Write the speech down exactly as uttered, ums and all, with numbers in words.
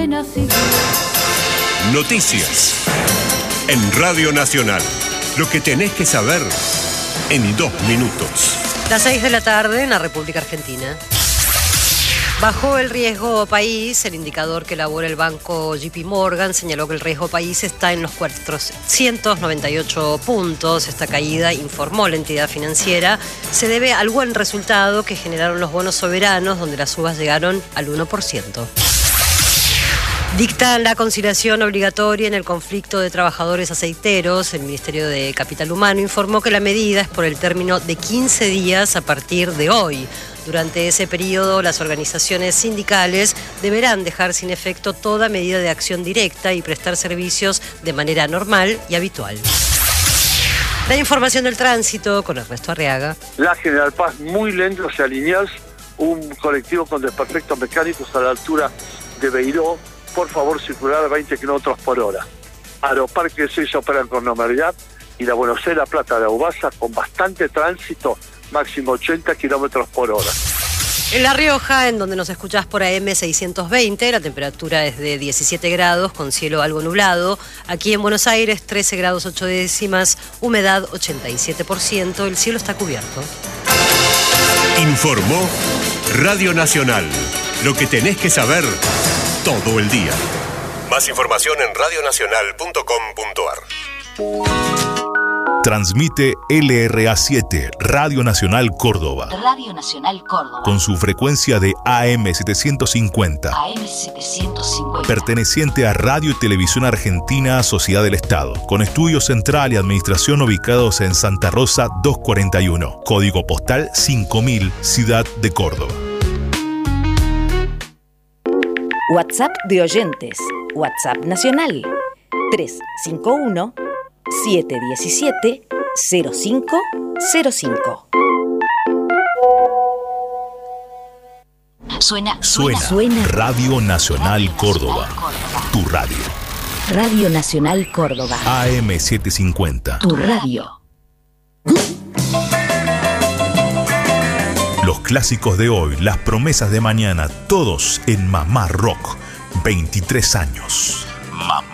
Noticias en Radio Nacional. Lo que tenés que saber en dos minutos. Las seis de la tarde en la República Argentina. Bajó el riesgo país. El indicador que elabora el banco J P Morgan señaló que el riesgo país está en los cuatrocientos noventa y ocho puntos. Esta caída, informó la entidad financiera, se debe al buen resultado que generaron los bonos soberanos, donde las subas llegaron al uno por ciento. Dictan la conciliación obligatoria en el conflicto de trabajadores aceiteros. El Ministerio de Capital Humano informó que la medida es por el término de quince días a partir de hoy. Durante ese periodo, las organizaciones sindicales deberán dejar sin efecto toda medida de acción directa y prestar servicios de manera normal y habitual. La información del tránsito con Ernesto Arriaga. La General Paz muy lento hacia Liniers, un colectivo con desperfectos mecánicos a la altura de Beiró. Por favor, circular a veinte kilómetros por hora. Aeroparque seis operan con normalidad y la Buenos Aires, La Plata, La Ubasa con bastante tránsito, máximo ochenta kilómetros por hora. En La Rioja, en donde nos escuchás por A M seiscientos veinte, la temperatura es de diecisiete grados con cielo algo nublado. Aquí en Buenos Aires, trece grados ocho décimas, humedad ochenta y siete por ciento, el cielo está cubierto. Informó Radio Nacional. Lo que tenés que saber todo el día. Más información en radio nacional punto com punto a r. Transmite L R A siete, Radio Nacional Córdoba. Radio Nacional Córdoba. Con su frecuencia de A M setecientos cincuenta. A M setecientos cincuenta. Perteneciente a Radio y Televisión Argentina, Sociedad del Estado. Con estudio central y administración ubicados en Santa Rosa doscientos cuarenta y uno. Código postal cinco mil, Ciudad de Córdoba. WhatsApp de oyentes. WhatsApp nacional. tres cinco uno, siete uno siete, cero cinco cero cinco. Suena, suena, suena. Radio Nacional Radio Córdoba. Nacional Córdoba. Tu radio. Radio Nacional Córdoba. A M setecientos cincuenta. Tu radio. Los clásicos de hoy, las promesas de mañana, todos en Mamá Rock. veintitrés años. Mamá.